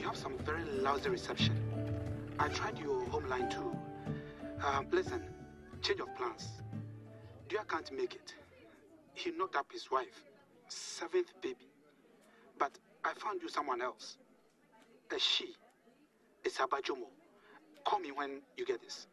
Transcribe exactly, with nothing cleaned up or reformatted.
have some very lousy reception. I tried your home line too. Um, listen, change of plans. Dear can't make it. He knocked up his wife, seventh baby. But I found you someone else. A she. It's Abajomo. Call me when you get this.